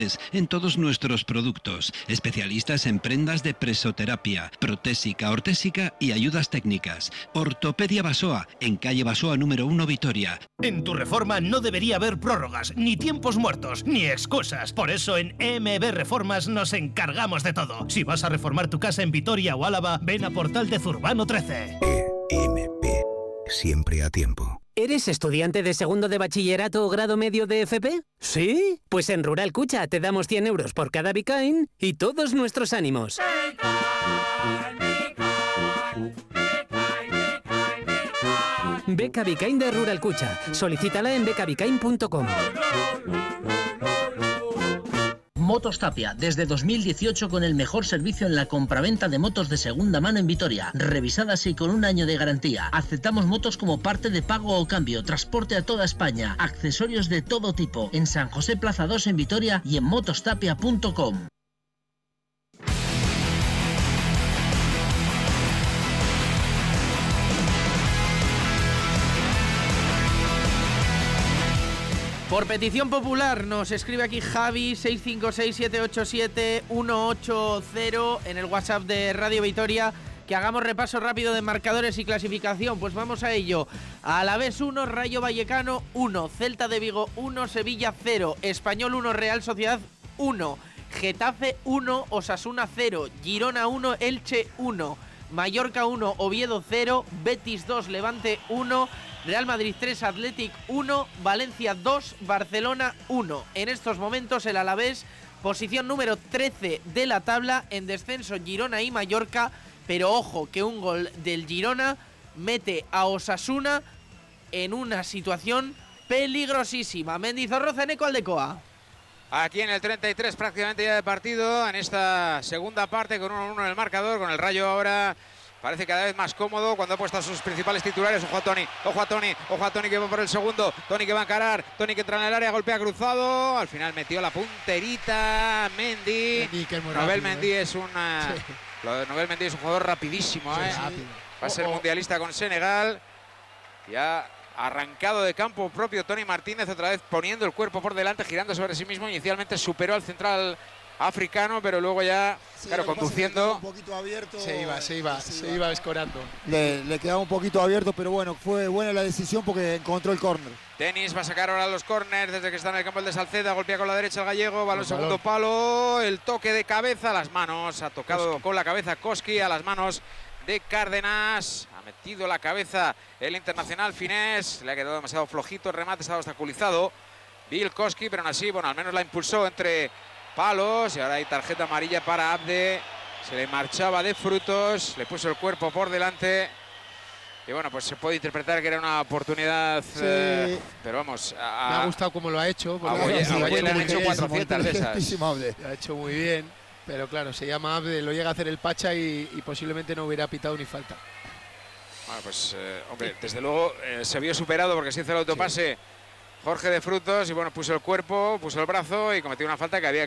en todos nuestros productos, especialistas en prendas de presoterapia, protésica, ortésica y ayudas técnicas. Ortopedia Basoa, en calle Basoa número 1, Vitoria. En tu reforma no debería haber prórrogas, ni tiempos muertos, ni excusas. Por eso en EMB Reformas nos encargamos de todo. Si vas a reformar tu casa en Vitoria o Álava, ven a Portal de Zurbano 13. EMB, siempre a tiempo. ¿Eres estudiante de segundo de bachillerato o grado medio de FP? ¿Sí? Pues en Rural Cucha te damos 100 euros por cada Bicain y todos nuestros ánimos. Beca Bicain de Rural Cucha. Solicítala en becabicain.com. Motos Tapia, desde 2018 con el mejor servicio en la compraventa de motos de segunda mano en Vitoria, revisadas y con un año de garantía. Aceptamos motos como parte de pago o cambio, transporte a toda España, accesorios de todo tipo, en San José Plaza 2 en Vitoria y en motostapia.com. Por petición popular nos escribe aquí Javi 656-787-180 en el WhatsApp de Radio Vitoria que hagamos repaso rápido de marcadores y clasificación. Pues vamos a ello. Alavés 1, Rayo Vallecano 1, Celta de Vigo 1, Sevilla 0, Español 1, Real Sociedad 1, Getafe 1, Osasuna 0, Girona 1, Elche 1, Mallorca 1, Oviedo 0, Betis 2, Levante 1, Real Madrid 3, Athletic 1, Valencia 2, Barcelona 1. En estos momentos el Alavés, posición número 13 de la tabla, en descenso Girona y Mallorca, pero ojo que un gol del Girona mete a Osasuna en una situación peligrosísima. Mendizorroza, Eneco Aldecoa. Aquí en el 33 prácticamente ya de partido, en esta segunda parte con 1-1 en el marcador, con el Rayo ahora parece cada vez más cómodo cuando ha puesto a sus principales titulares. Ojo a Toni, ojo a Toni, ojo a Toni que va por el segundo, Toni que va a encarar, Toni que entra en el área, golpea cruzado, al final metió la punterita Mendy. Nobel Mendy es una... Sí. Lo de Nobel Mendy es un jugador rapidísimo, sí, rápido. Va a ser mundialista con Senegal. Ya arrancado de campo propio Toni Martínez, otra vez poniendo el cuerpo por delante, girando sobre sí mismo. Inicialmente superó al central africano, pero luego ya, sí, claro, conduciendo. Un poquito abierto, se iba escorando. Le quedaba un poquito abierto, pero bueno, fue buena la decisión porque encontró el córner. Denis va a sacar ahora los córners desde que está en el campo el de Salceda, golpea con la derecha el gallego, balón segundo palo, el toque de cabeza a las manos, ha tocado con la cabeza Koski a las manos de Cárdenas, ha metido la cabeza el internacional finés, le ha quedado demasiado flojito, el remate estaba obstaculizado Bill Koski, pero aún así, bueno, al menos la impulsó entre palos y ahora hay tarjeta amarilla para Abde, se le marchaba de frutos, le puso el cuerpo por delante y bueno, pues se puede interpretar que era una oportunidad, sí. Pero vamos, me ha gustado cómo lo ha hecho, a Boye le han hecho 400 de esas. Lo ha hecho muy bien, pero claro, se llama Abde, lo llega a hacer el Pacha y posiblemente no hubiera pitado ni falta. Bueno, pues hombre, desde luego se vio superado porque se hizo el autopase, sí. Jorge de Frutos y bueno, puso el cuerpo, puso el brazo y cometió una falta que había